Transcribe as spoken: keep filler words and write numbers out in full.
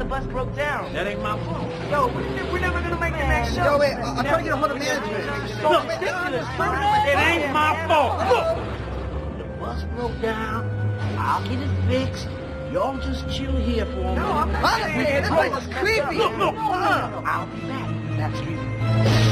bus broke down. That ain't my fault. Yo, we're never gonna make the next show. Yo, wait, I- I'm trying to get a hold of management. Look, it ain't my fault. Look, the bus broke down. I'll get it fixed. Y'all just chill here for a minute. No, I'm not. Honestly, it's creepy. Look, look, I'll be back. That's you.